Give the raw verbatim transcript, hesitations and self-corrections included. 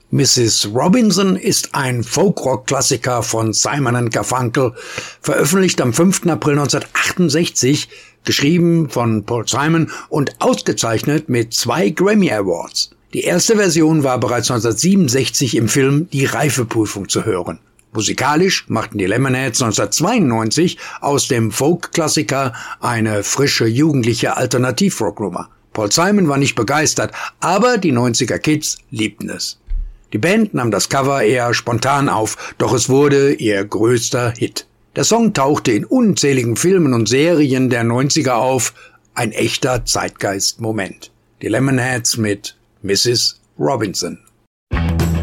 Missus Robinson ist ein Folk-Rock-Klassiker von Simon and Garfunkel, veröffentlicht am fünften April neunzehnhundertachtundsechzig, geschrieben von Paul Simon und ausgezeichnet mit zwei Grammy Awards. Die erste Version war bereits neunzehnhundertsiebenundsechzig im Film Die Reifeprüfung zu hören. Musikalisch machten die Lemonheads neunzehnhundertzweiundneunzig aus dem Folk-Klassiker eine frische jugendliche Alternativ-Rock-Nummer. Paul Simon war nicht begeistert, aber die neunziger Kids liebten es. Die Band nahm das Cover eher spontan auf, doch es wurde ihr größter Hit. Der Song tauchte in unzähligen Filmen und Serien der neunziger auf, ein echter Zeitgeist-Moment. Die Lemonheads mit Missus Robinson.